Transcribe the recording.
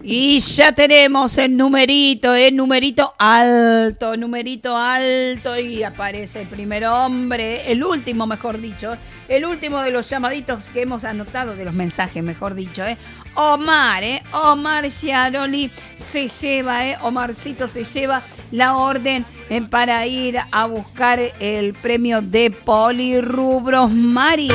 Y ya tenemos el numerito alto, y aparece el primer hombre, el último, mejor dicho, el último de los llamaditos que hemos anotado, de los mensajes, mejor dicho, Omar Chiaroli se lleva, Omarcito se lleva la orden para ir a buscar el premio de Polirrubros. Mari.